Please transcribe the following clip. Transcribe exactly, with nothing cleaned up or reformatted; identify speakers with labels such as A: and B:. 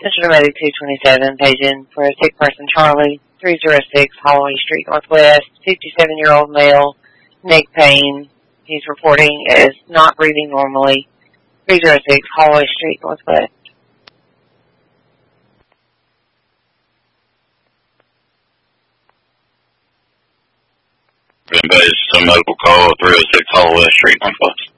A: Central Medic two twenty-seven, paging for a sick person, Charlie, three oh six Holloway Street Northwest, fifty-seven-year-old male, neck pain. He's reporting as not breathing normally, three oh six Holloway Street Northwest.
B: Green Bay, some medical call, three oh six Holloway Street Northwest.